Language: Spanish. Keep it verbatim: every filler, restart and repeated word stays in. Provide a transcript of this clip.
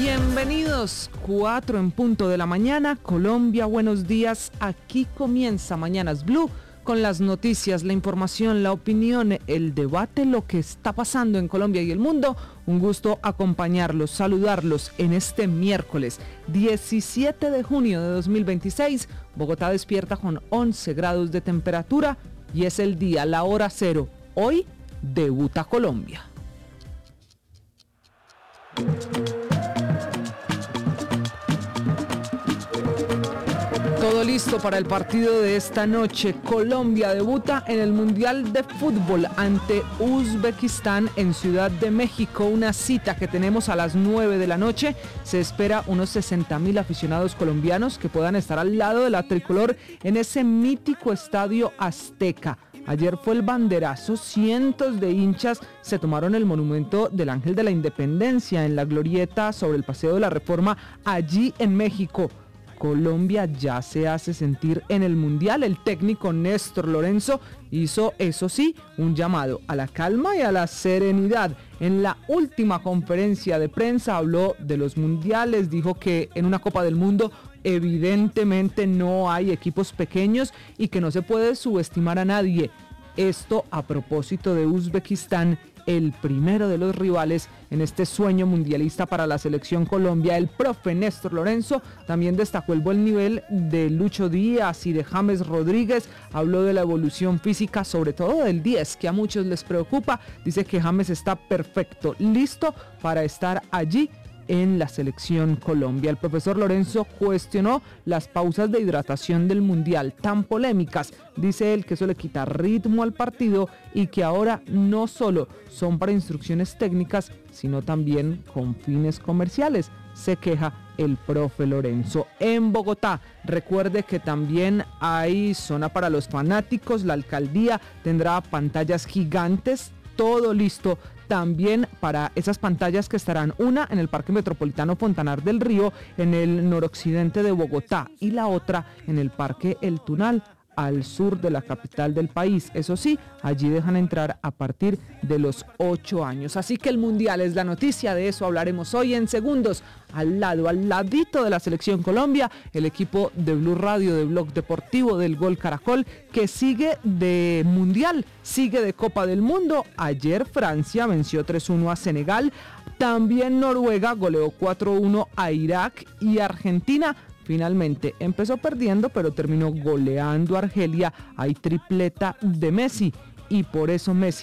Bienvenidos, cuatro en punto de la mañana, Colombia, buenos días. Aquí comienza Mañanas Blue con las noticias, la información, la opinión, el debate, lo que está pasando en Colombia y el mundo. Un gusto acompañarlos, saludarlos en este miércoles diecisiete de junio de dos mil veintiséis. Bogotá despierta con once grados de temperatura y es el día, la hora cero. Hoy debuta Colombia. Todo listo para el partido de esta noche. Colombia debuta en el Mundial de Fútbol ante Uzbekistán en Ciudad de México. Una cita que tenemos a las nueve de la noche. Se espera unos sesenta mil aficionados colombianos que puedan estar al lado de la tricolor en ese mítico estadio Azteca. Ayer fue el banderazo, cientos de hinchas se tomaron el monumento del Ángel de la Independencia en la glorieta sobre el Paseo de la Reforma allí en México. Colombia ya se hace sentir en el Mundial. El técnico Néstor Lorenzo hizo, eso sí, un llamado a la calma y a la serenidad. En la última conferencia de prensa habló de los mundiales, dijo que en una Copa del Mundo evidentemente no hay equipos pequeños y que no se puede subestimar a nadie. Esto a propósito de Uzbekistán, el primero de los rivales en este sueño mundialista para la selección Colombia. El profe Néstor Lorenzo también destacó el buen nivel de Lucho Díaz y de James Rodríguez. Habló de la evolución física, sobre todo del diez, que a muchos les preocupa. Dice que James está perfecto, listo para estar allí en la selección Colombia. El profesor Lorenzo cuestionó las pausas de hidratación del Mundial, tan polémicas. Dice él que eso le quita ritmo al partido y que ahora no solo son para instrucciones técnicas, sino también con fines comerciales. Se queja el profe Lorenzo. En Bogotá, recuerde que también hay zona para los fanáticos. La alcaldía tendrá pantallas gigantes, todo listo también para esas pantallas que estarán, una en el Parque Metropolitano Fontanar del Río, en el noroccidente de Bogotá, y la otra en el Parque El Tunal, al sur de la capital del país. Eso sí, allí dejan entrar a partir de los ocho años. Así que el Mundial es la noticia, de eso hablaremos hoy en segundos. Al lado, al ladito de la selección Colombia, el equipo de Blue Radio, de Blog Deportivo, del Gol Caracol, que sigue de Mundial, sigue de Copa del Mundo. Ayer Francia venció tres uno a Senegal, también Noruega goleó cuatro uno a Irak y Argentina finalmente empezó perdiendo, pero terminó goleando a Argelia. Hay tripleta de Messi y por eso Messi